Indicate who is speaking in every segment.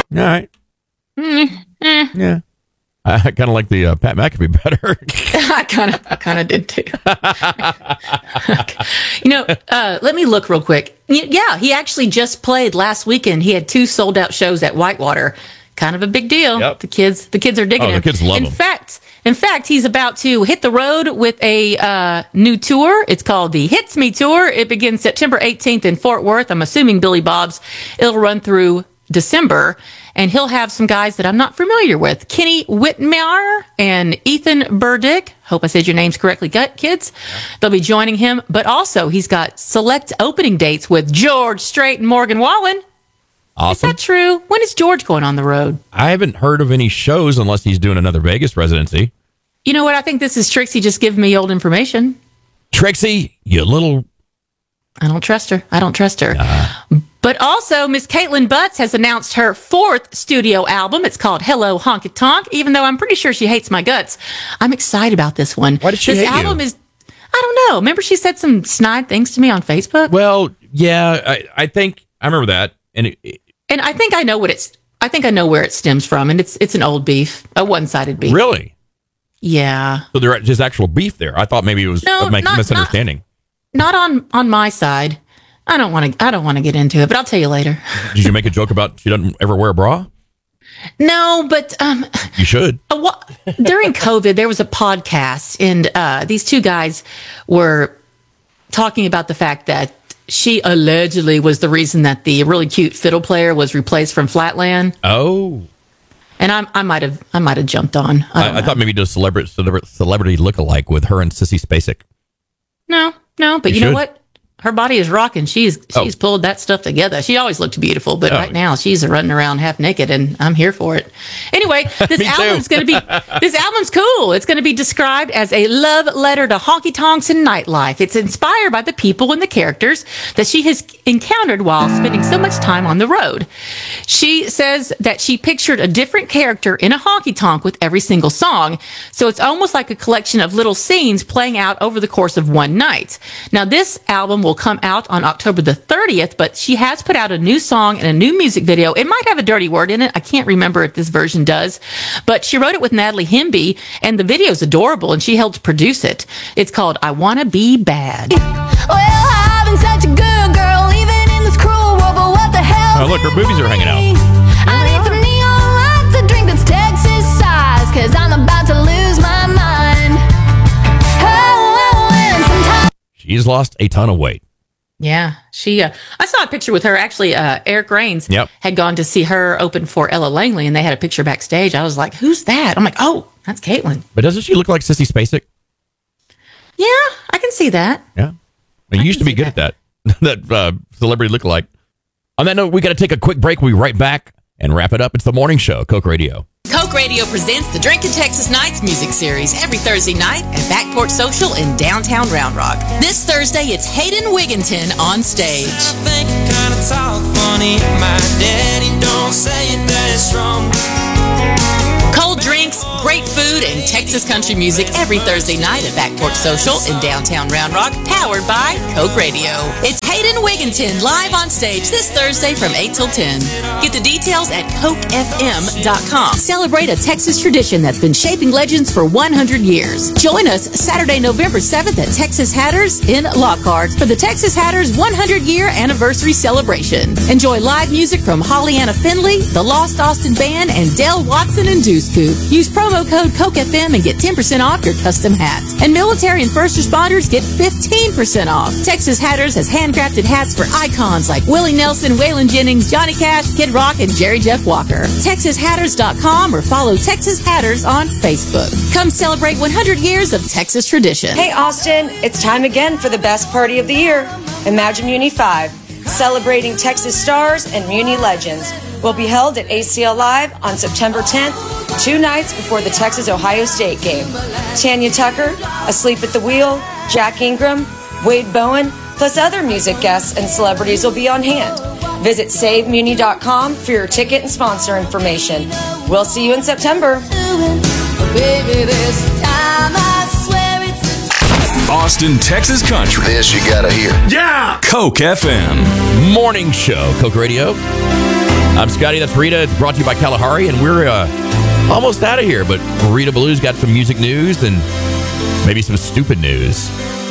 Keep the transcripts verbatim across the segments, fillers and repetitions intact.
Speaker 1: All right.
Speaker 2: Mm, eh.
Speaker 1: Yeah. I kind of like the uh, Pat McAfee better.
Speaker 2: I kind of, I kind of did too. You know, uh, let me look real quick. Y- Yeah, he actually just played last weekend. He had two sold out shows at Whitewater. Kind of a big deal.
Speaker 1: Yep.
Speaker 2: The kids, the kids are digging
Speaker 1: Oh, the
Speaker 2: him.
Speaker 1: kids love
Speaker 2: in
Speaker 1: him.
Speaker 2: fact, in fact, he's about to hit the road with a uh, new tour. It's called the Hits Me Tour. It begins September eighteenth in Fort Worth. I'm assuming Billy Bob's. It'll run through December, and he'll have some guys that I'm not familiar with. Kenny Whitmire and Ethan Burdick. Hope I said your names correctly, kids. They'll be joining him, but also he's got select opening dates with George Strait and Morgan Wallen.
Speaker 1: Awesome.
Speaker 2: Is that true? When is George going on the road?
Speaker 1: I haven't heard of any shows unless he's doing another Vegas residency.
Speaker 2: You know what? I think this is Trixie just giving me old information.
Speaker 1: Trixie, you little...
Speaker 2: I don't trust her. I don't trust her. Nah. But also, Miss Caitlin Butts has announced her fourth studio album. It's called Hello Honky Tonk, even though I'm pretty sure she hates my guts. I'm excited about this one.
Speaker 1: Why did she
Speaker 2: this
Speaker 1: hate
Speaker 2: album
Speaker 1: you?
Speaker 2: is, I don't know. Remember she said some snide things to me on Facebook?
Speaker 1: Well, yeah, I, I think... I remember that. And it, it,
Speaker 2: and I think I know what it's... I think I know where it stems from, and it's it's an old beef, a one-sided beef.
Speaker 1: Really?
Speaker 2: Yeah.
Speaker 1: So there's just actual beef there. I thought maybe it was
Speaker 2: No,
Speaker 1: a make-
Speaker 2: not-
Speaker 1: misunderstanding.
Speaker 2: Not on on my side. I don't want to. I don't want to get into it, but I'll tell you later.
Speaker 1: Did you make a joke about she doesn't ever wear a bra?
Speaker 2: No, but um,
Speaker 1: You should.
Speaker 2: a wha- during COVID, there was a podcast, and uh, these two guys were talking about the fact that she allegedly was the reason that the really cute fiddle player was replaced from Flatland.
Speaker 1: Oh.
Speaker 2: And I, I might have, I might have jumped on. I, don't
Speaker 1: I, I
Speaker 2: know.
Speaker 1: thought maybe do a celebrity celebrity, celebrity look-alike with her and Sissy Spacek.
Speaker 2: No, no, but
Speaker 1: You
Speaker 2: you, know
Speaker 1: should.
Speaker 2: what? Her body is rocking. She's she's
Speaker 1: Oh.
Speaker 2: pulled that stuff together. She always looked beautiful, but
Speaker 1: Oh.
Speaker 2: right now she's running around half naked, and I'm here for it. Anyway, this
Speaker 1: Me too.
Speaker 2: album's going to be this album's cool. It's going to be described as a love letter to honky tonks and nightlife. It's inspired by the people and the characters that she has encountered while spending so much time on the road. She says that she pictured a different character in a honky tonk with every single song, so it's almost like a collection of little scenes playing out over the course of one night. Now, this album will come out on October the thirtieth, but she has put out a new song and a new music video. It might have a dirty word in it. I can't remember if this version does, but she wrote it with Natalie Hemby, and the video is adorable, and she helped produce it. It's called I Wanna Be Bad.
Speaker 3: Well, I've been such a good girl, even in this cruel world, but what the hell?
Speaker 1: Oh, look, her boobies are hanging out.
Speaker 3: I need some neon lights, a drink that's Texas size, cause I'm about to lose my mind. Oh, oh, and sometimes.
Speaker 1: She's lost a ton of weight.
Speaker 2: Yeah, she. Uh, I saw a picture with her. Actually, uh, Eric Rains
Speaker 1: Yep.
Speaker 2: had gone to see her open for Ella Langley, and they had a picture backstage. I was like, "Who's that?" I'm like, "Oh, that's Caitlin."
Speaker 1: But doesn't she look like Sissy Spacek?
Speaker 2: Yeah, I can see that.
Speaker 1: Yeah. You
Speaker 2: I
Speaker 1: used to
Speaker 2: can
Speaker 1: be
Speaker 2: see
Speaker 1: good at that. that uh, celebrity look-alike. On that note, we got to take a quick break. We'll be right back and wrap it up. It's the morning show, Coke Radio.
Speaker 4: Coke Radio presents the Drinkin' Texas Nights music series every Thursday night at Backport Social in downtown Round Rock. This Thursday, it's Hayden Wigginton on stage.
Speaker 5: I think you kinda talk funny. My daddy don't say it that strong.
Speaker 4: Cold drinks, great food, and Texas country music every Thursday night at Backport Social in downtown Round Rock, powered by Coke Radio. It's Hayden Wigginton live on stage this Thursday from eight till ten. Get the details at coke f m dot com. Celebrate a Texas tradition that's been shaping legends for one hundred years. Join us Saturday, November seventh at Texas Hatters in Lockhart for the Texas Hatters one hundred year anniversary celebration. Enjoy live music from Hollyana Finley, the Lost Austin Band, and Dale Watson and Deuce Coupe. Use promo code Coke F M and get ten percent off your custom hat. And military and first responders get fifteen percent off. Texas Hatters has handcrafted hats for icons like Willie Nelson, Waylon Jennings, Johnny Cash, Kid Rock, and Jerry Jeff Walker. Texas Hatters dot com or follow Texas Hatters on Facebook. Come celebrate one hundred years of Texas tradition.
Speaker 6: Hey Austin, it's time again for the best party of the year, Imagine Muni five, celebrating Texas stars and Muni legends. Will be held at A C L Live on September tenth, two nights before the Texas-Ohio State game. Tanya Tucker, Asleep at the Wheel, Jack Ingram, Wade Bowen, plus other music guests and celebrities will be on hand. Visit save muni dot com for your ticket and sponsor information. We'll see you in September.
Speaker 3: Baby, this time I swear it's
Speaker 7: Austin, Texas country.
Speaker 8: This you gotta hear.
Speaker 7: Yeah! Coke F M.
Speaker 1: Morning show, Coke Radio. I'm Scotty. That's Rita. It's brought to you by Kalahari, and we're uh, almost out of here. But Rita Blue's got some music news and maybe some stupid news.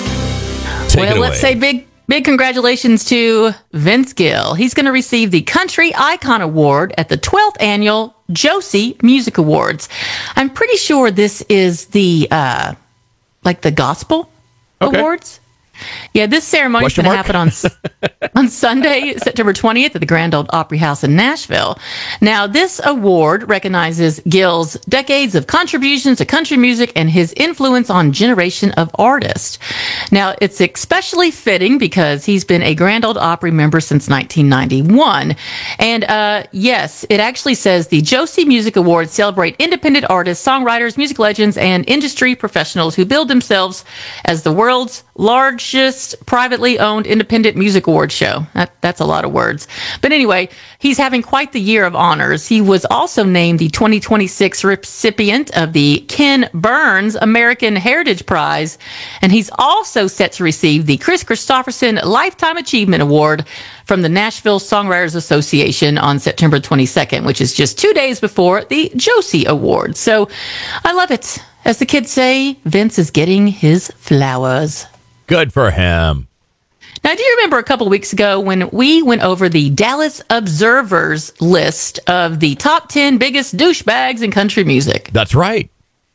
Speaker 1: Take
Speaker 2: well,
Speaker 1: it away.
Speaker 2: let's say big, big congratulations to Vince Gill. He's going to receive the Country Icon Award at the twelfth Annual Josie Music Awards. I'm pretty sure this is the, uh, like the Gospel
Speaker 1: Okay.
Speaker 2: Awards. Yeah, this ceremony is
Speaker 1: Question
Speaker 2: going to
Speaker 1: mark?
Speaker 2: happen on S- on Sunday, September twentieth at the Grand Ole Opry House in Nashville. Now, this award recognizes Gill's decades of contributions to country music and his influence on generation of artists. Now, it's especially fitting because he's been a Grand Ole Opry member since nineteen ninety-one. And uh, yes, it actually says the Josie Music Awards celebrate independent artists, songwriters, music legends, and industry professionals who build themselves as the world's largest privately owned independent music award show. That, that's a lot of words. But anyway, he's having quite the year of honors. He was also named the twenty twenty-six recipient of the Ken Burns American Heritage Prize. And he's also set to receive the Chris Christopherson Lifetime Achievement Award from the Nashville Songwriters Association on September twenty-second, which is just two days before the Josie Awards. So I love it. As the kids say, Vince is getting his flowers.
Speaker 1: Good for him.
Speaker 2: Now, do you remember a couple of weeks ago when we went over the Dallas Observer's list of the top ten biggest douchebags in country music?
Speaker 1: That's right.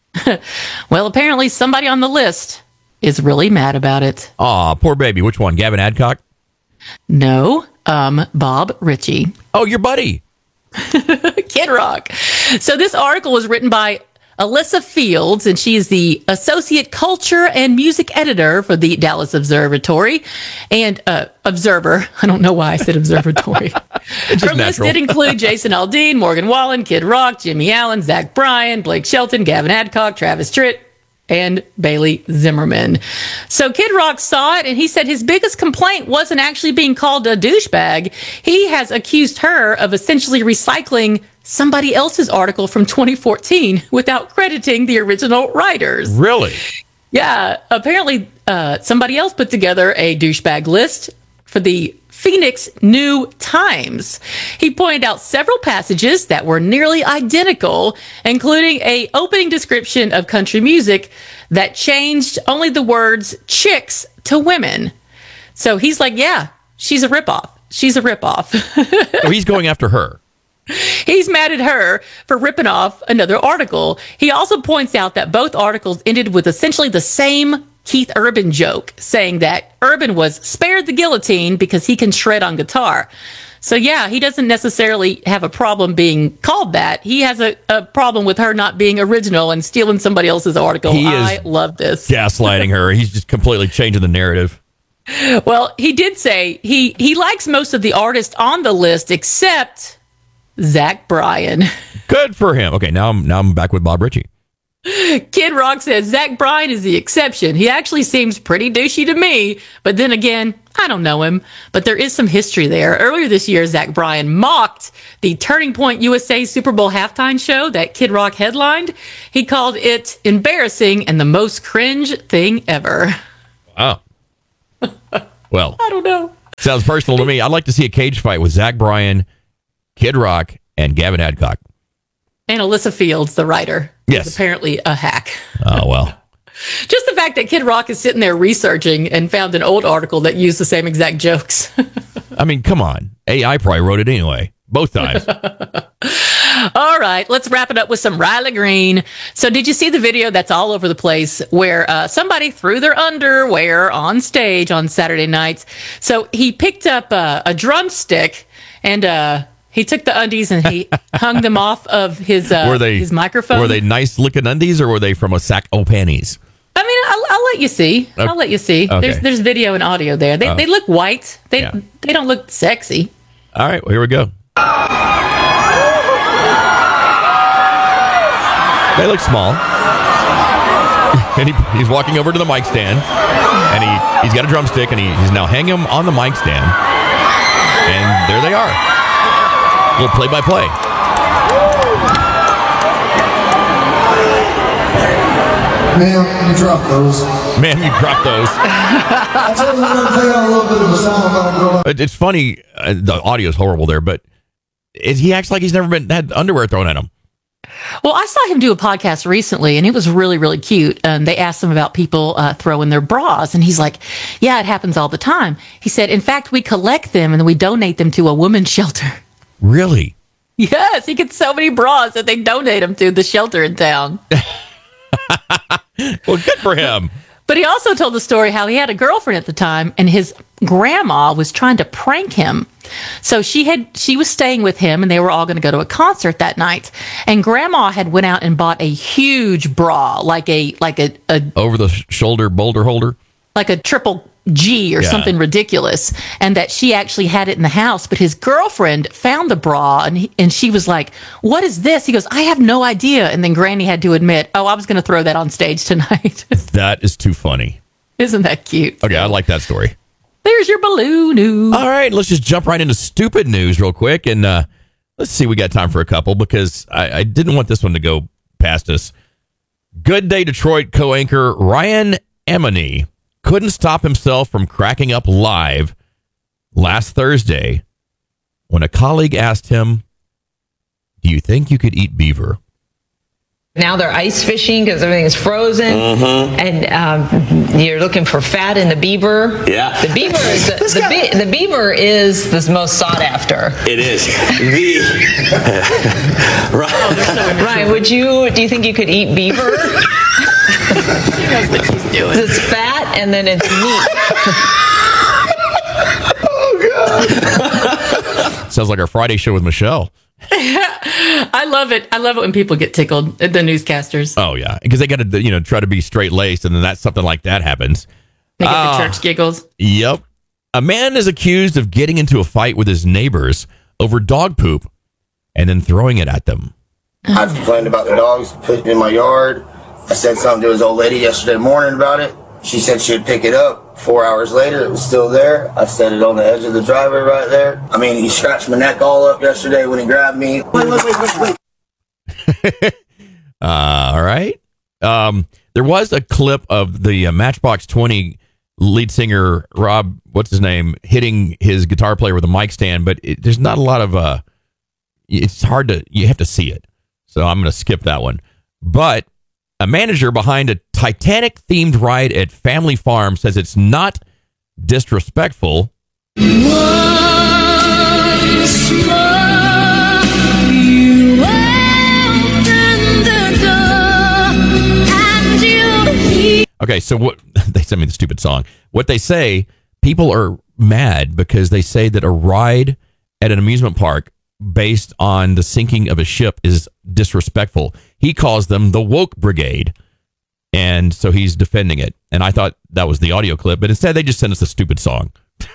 Speaker 2: Well, apparently somebody on the list is really mad about it.
Speaker 1: Aw, poor baby. Which one? Gavin Adcock?
Speaker 2: No, um, Bob Ritchie.
Speaker 1: Oh, your buddy.
Speaker 2: Kid Rock. So this article was written by Alyssa Fields, and she is the Associate Culture and Music Editor for the Dallas Observatory and uh, Observer. I don't know why I said Observatory.
Speaker 1: It's just
Speaker 2: Her list
Speaker 1: natural.
Speaker 2: did include Jason Aldean, Morgan Wallen, Kid Rock, Jimmy Allen, Zach Bryan, Blake Shelton, Gavin Adcock, Travis Tritt, and Bailey Zimmerman. So Kid Rock saw it, and he said his biggest complaint wasn't actually being called a douchebag. He has accused her of essentially recycling somebody else's article from twenty fourteen without crediting the original writers.
Speaker 1: Really?
Speaker 2: Yeah, apparently uh, somebody else put together a douchebag list for the Phoenix New Times. He pointed out several passages that were nearly identical, including a opening description of country music that changed only the words chicks to women. So he's like, yeah, she's a ripoff. She's a ripoff.
Speaker 1: So he's going after her.
Speaker 2: He's mad at her for ripping off another article. He also points out that both articles ended with essentially the same Keith Urban joke, saying that Urban was spared the guillotine because he can shred on guitar. So yeah, he doesn't necessarily have a problem being called that. He has a, a problem with her not being original and stealing somebody else's article.
Speaker 1: He
Speaker 2: I
Speaker 1: is
Speaker 2: love this.
Speaker 1: Gaslighting her. He's just completely changing the narrative.
Speaker 2: Well, he did say he, he likes most of the artists on the list except Zach Bryan.
Speaker 1: Good for him. Okay, now I'm now I'm back with Bob Ritchie.
Speaker 2: Kid Rock says Zach Bryan is the exception. He actually seems pretty douchey to me, but then again, I don't know him. But there is some history there. Earlier this year, Zach Bryan mocked the Turning Point U S A Super Bowl halftime show that Kid Rock headlined. He called it embarrassing and the most cringe thing ever.
Speaker 1: Wow. Well,
Speaker 2: I don't know.
Speaker 1: sounds personal to me. I'd like to see a cage fight with Zach Bryan, Kid Rock, and Gavin Adcock.
Speaker 2: And Alyssa Fields, the writer,
Speaker 1: Yes.
Speaker 2: is apparently a hack.
Speaker 1: Oh, well.
Speaker 2: Just the fact that Kid Rock is sitting there researching and found an old article that used the same exact jokes.
Speaker 1: I mean, come on. A I probably wrote it anyway. Both times.
Speaker 2: All right, let's wrap it up with some Riley Green. So did you see the video that's all over the place where uh, somebody threw their underwear on stage on Saturday nights? So he picked up uh, a drumstick and uh, he took the undies and he hung them off of his uh,
Speaker 1: were they,
Speaker 2: his microphone.
Speaker 1: Were they nice looking undies or were they from a sack of panties?
Speaker 2: I mean, I'll, I'll let you see.
Speaker 1: Okay.
Speaker 2: I'll let you see.
Speaker 1: Okay.
Speaker 2: There's there's video and audio there. They
Speaker 1: Oh.
Speaker 2: they look white. They
Speaker 1: Yeah.
Speaker 2: they don't look sexy.
Speaker 1: All right, well, here we go. They look small. And he, he's walking over to the mic stand, and he, he's got a drumstick, and he, he's now hanging them on the mic stand. And there they are. A little play-by-play.
Speaker 7: Man, you dropped those.
Speaker 1: Man, you dropped those.
Speaker 7: I told you we're going to play on a little bit of a song about a girl.
Speaker 1: It- It's funny. Uh, the audio is horrible there, but is he acts like he's never been had underwear thrown at him.
Speaker 2: Well, I saw him do a podcast recently, and it was really, really cute. And they asked him about people uh, throwing their bras, and he's like, "Yeah, it happens all the time." He said, "In fact, we collect them and we donate them to a women's shelter."
Speaker 1: Really?
Speaker 2: Yes, he gets so many bras that they donate them to the shelter in town.
Speaker 1: Well, good for him.
Speaker 2: But he also told the story how he had a girlfriend at the time, and his grandma was trying to prank him. So she had she was staying with him, and they were all going to go to a concert that night. And grandma had went out and bought a huge bra, like a like a, a
Speaker 1: Over the shoulder boulder holder,
Speaker 2: like a triple G or
Speaker 1: Yeah.
Speaker 2: something ridiculous, and that she actually had it in the house. But his girlfriend found the bra, and he, and she was like, "What is this?" He goes, "I have no idea." And then Granny had to admit, "Oh, I was going to throw that on stage tonight."
Speaker 1: that is too funny.
Speaker 2: Isn't that cute?
Speaker 1: Okay, I like that story.
Speaker 2: There's your balloon news.
Speaker 1: All right, let's just jump right into stupid news real quick, and uh, let's see. We got time for a couple because I, I didn't want this one to go past us. Good Day Detroit co-anchor Ryan Emony couldn't stop himself from cracking up live last Thursday when a colleague asked him, "Do you think you could eat beaver?"
Speaker 8: Now they're ice fishing because everything is frozen, and um, you're looking for fat in the beaver.
Speaker 9: Yeah.
Speaker 8: The beaver is the, the, be, the beaver is the most sought after.
Speaker 9: It is. The right.
Speaker 8: Ryan, would you? Do you think you could eat beaver?
Speaker 2: She knows what she's doing.
Speaker 8: It's fat and then it's meat.
Speaker 1: Sounds like our Friday show with Michelle.
Speaker 2: I love it. I love it when people get tickled, the newscasters.
Speaker 1: Oh yeah, because they got to you know try to be straight laced, and then that something like that happens.
Speaker 2: They get
Speaker 1: Ah.
Speaker 2: the church giggles.
Speaker 1: Yep. A man is accused of getting into a fight with his neighbors over dog poop and then throwing it at them.
Speaker 10: I've complained about the dogs putting in my yard. I said something to his old lady yesterday morning about it. She said she would pick it up. Four hours later, it was still there. I set it on the edge of the driveway right there. I mean, he scratched my neck all up yesterday when he grabbed me. Wait, wait, wait, wait, wait.
Speaker 1: uh, all right. Um, there was a clip of the uh, Matchbox twenty lead singer, Rob, what's his name, hitting his guitar player with a mic stand, but it, there's not a lot of, uh, it's hard to, you have to see it. So I'm going to skip that one. But a manager behind a Titanic-themed ride at Family Farm says it's not disrespectful. Okay, so what they sent me the stupid song. What they say, people are mad because they say that a ride at an amusement park based on the sinking of a ship is disrespectful. He calls them the woke brigade. And so he's defending it. And I thought that was the audio clip, but instead they just sent us a stupid song.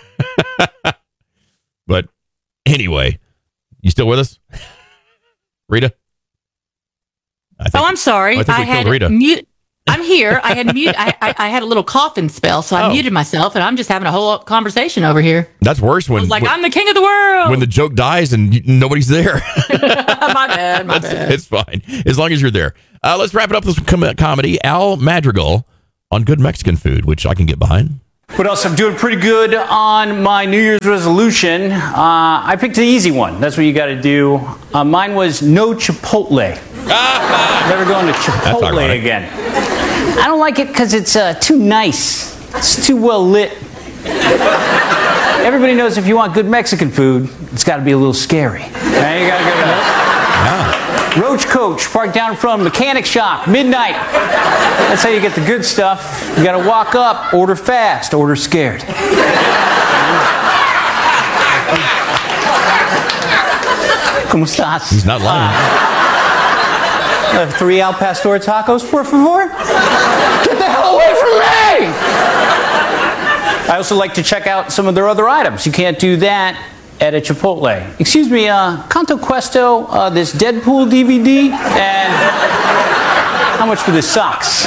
Speaker 1: But anyway, you still with us? Rita? I
Speaker 2: Oh, I'm sorry.
Speaker 1: I think we
Speaker 2: I had
Speaker 1: killed Rita.
Speaker 2: mute. I'm here. I had mute. I, I, I had a little coughing spell, so I
Speaker 1: Oh.
Speaker 2: muted myself, and I'm just having a whole conversation over here.
Speaker 1: That's worse when,
Speaker 2: I was like,
Speaker 1: when,
Speaker 2: I'm the king of the world.
Speaker 1: when the joke dies and you, nobody's there.
Speaker 2: my bad. My
Speaker 1: That's-
Speaker 2: bad.
Speaker 1: It's fine. As long as you're there. Uh, let's wrap it up with some com- comedy. Al Madrigal on good Mexican food, which I can get behind.
Speaker 11: What else? I'm doing pretty good on my New Year's resolution. Uh, I picked the easy one. That's what you got to do. Uh, mine was no Chipotle. Never going to Chipotle
Speaker 1: ironic.
Speaker 11: again. I don't like it because it's uh, too nice. It's too well lit. Everybody knows if you want good Mexican food, it's got to be a little scary. Right? You got to go to the Roach Coach, parked down from Mechanic Shop, midnight. That's how you get the good stuff. You got to walk up, order fast, order scared. ¿Cómo estás?
Speaker 1: He's not lying.
Speaker 11: Uh, three Al Pastor tacos, por favor? Get the hell away from me! I also like to check out some of their other items. You can't do that at a Chipotle. Excuse me, uh, Canto Questo, uh, this Deadpool D V D, and how much for the socks?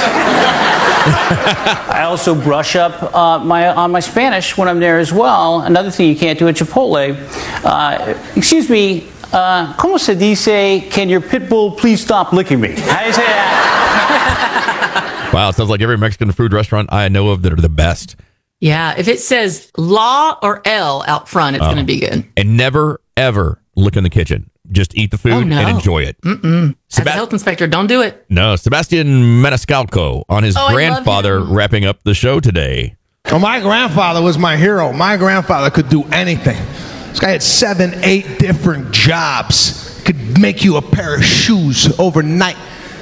Speaker 11: I also brush up uh, my on my Spanish when I'm there as well. Another thing you can't do at Chipotle. Uh, excuse me, uh, ¿cómo se dice, can your pit bull please stop licking me? How do you say that?
Speaker 1: Wow, it sounds like every Mexican food restaurant I know of that are the best.
Speaker 2: Yeah, if it says law or L out front, it's
Speaker 1: Oh.
Speaker 2: going to be good.
Speaker 1: And never, ever, look in the kitchen. Just eat the food
Speaker 2: Oh, no.
Speaker 1: and enjoy it.
Speaker 2: Mm-mm. As
Speaker 1: Seba-
Speaker 2: a health inspector, don't do it.
Speaker 1: No, Sebastian Maniscalco on his
Speaker 2: Oh, I love
Speaker 1: grandfather
Speaker 2: him.
Speaker 1: wrapping up the show today.
Speaker 9: Well, my grandfather was my hero. My grandfather could do anything. This guy had seven, eight different jobs. Could make you a pair of shoes overnight.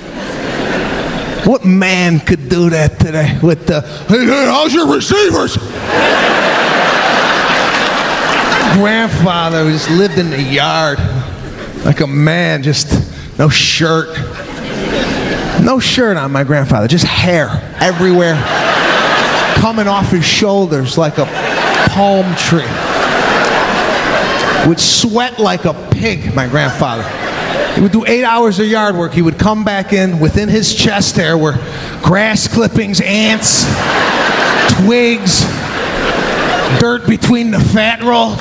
Speaker 9: What man could do that today with the, hey, hey, how's your receivers? My grandfather just lived in the yard like a man, just no shirt. No shirt on my grandfather, just hair everywhere. Coming off his shoulders like a palm tree. Would sweat like a pig, my grandfather. He would do eight hours of yard work. He would come back in, within his chest there were grass clippings, ants, twigs, dirt between the fat roll.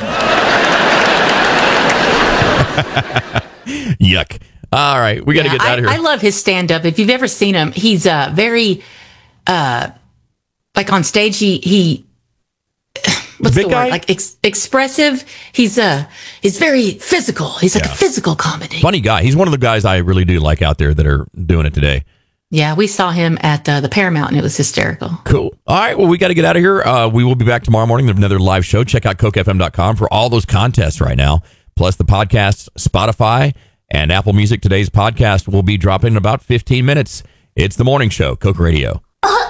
Speaker 1: Yuck. All right, we got to
Speaker 2: Yeah,
Speaker 1: get out of
Speaker 2: I,
Speaker 1: here.
Speaker 2: I love his stand-up. If you've ever seen him, he's uh, very, uh, like on stage, he, he what's
Speaker 1: Big
Speaker 2: the
Speaker 1: guy?
Speaker 2: word? Like ex- expressive. He's uh, he's very physical. He's like
Speaker 1: Yeah.
Speaker 2: a physical comedy.
Speaker 1: Funny guy. He's one of the guys I really do like out there that are doing it today.
Speaker 2: Yeah, we saw him at uh, the Paramount, and it was hysterical.
Speaker 1: Cool. All right, well, we got to get out of here. Uh, we will be back tomorrow morning with another live show. Check out coke f m dot com for all those contests right now, plus the podcasts, Spotify, and Apple Music. Today's podcast will be dropping in about fifteen minutes. It's The Morning Show, Coke Radio.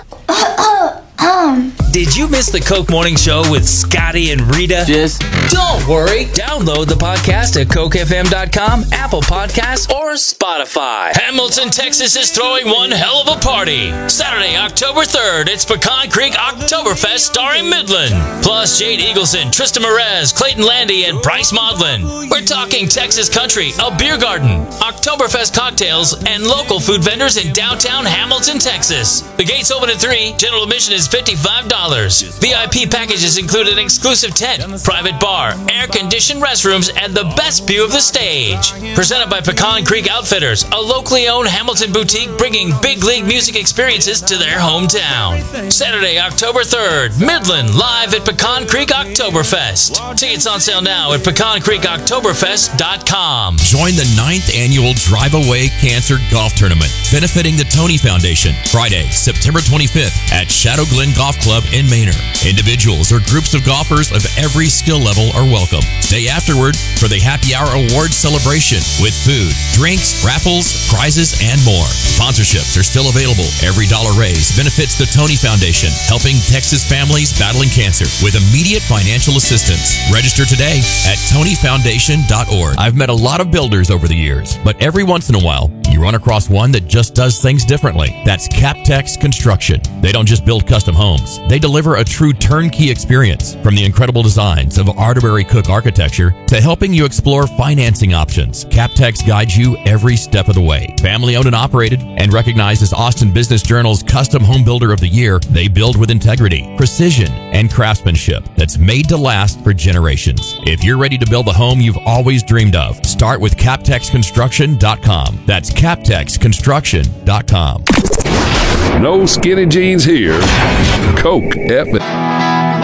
Speaker 12: Did you miss the Coke Morning Show with Scotty and Rita?
Speaker 13: Just
Speaker 12: Don't worry. Download the podcast at coke f m dot com, Apple Podcasts, or Spotify. Hamilton, Texas is throwing one hell of a party. Saturday, October third, it's Pecan Creek Oktoberfest starring Midland. Plus Jade Eagleson, Trista Merez, Clayton Landy, and Bryce Maudlin. We're talking Texas country, a beer garden, Oktoberfest cocktails, and local food vendors in downtown Hamilton, Texas. The gates open at three. General admission is fifty-five dollars. V I P packages include an exclusive tent, private bar, air-conditioned restrooms, and the best view of the stage. Presented by Pecan Creek Outfitters, a locally owned Hamilton boutique bringing big league music experiences to their hometown. Saturday, October third, Midland live at Pecan Creek Oktoberfest. Tickets on sale now at pecan creek oktoberfest dot com.
Speaker 1: Join the ninth annual Drive Away Cancer Golf Tournament, benefiting the Tony Foundation, Friday, September twenty-fifth at Shadow Glen Golf Club in Manor. Individuals or groups of golfers of every skill level are welcome. Stay afterward for the Happy Hour Awards celebration with food, drinks, raffles, prizes, and more. Sponsorships are still available. Every dollar raised benefits the Tony Foundation, helping Texas families battling cancer with immediate financial assistance. Register today at tony foundation dot org. I've met a lot of builders over the years, but every once in a while, you run across one that just does things differently. That's Captex Construction. They don't just build custom homes. They deliver a true turnkey experience, from the incredible designs of Arterbury Cook architecture to helping you explore financing options. Captex guides you every step of the way. Family owned and operated and recognized as Austin Business Journal's Custom Home Builder of the Year, they build with integrity, precision, and craftsmanship that's made to last for generations. If you're ready to build the home you've always dreamed of, start with captex construction dot com. That's captex construction dot com.
Speaker 14: No skinny jeans here. Coke F M.